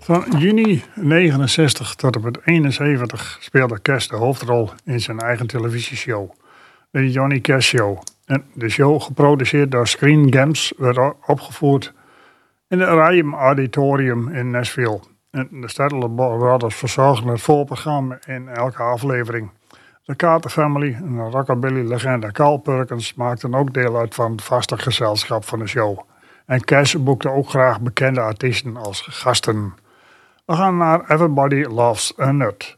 Van juni 69 tot op het 71 speelde Cash de hoofdrol in zijn eigen televisieshow, de Johnny Cash Show. En de show, geproduceerd door Screen Gems, werd opgevoerd in het Ryman Auditorium in Nashville. En de Statler Brothers verzorgden het voorprogramma in elke aflevering. De Carter Family en de rockabilly-legende Carl Perkins maakten ook deel uit van het vaste gezelschap van de show. En Cash boekte ook graag bekende artiesten als gasten. We gaan naar Everybody Loves a Nut.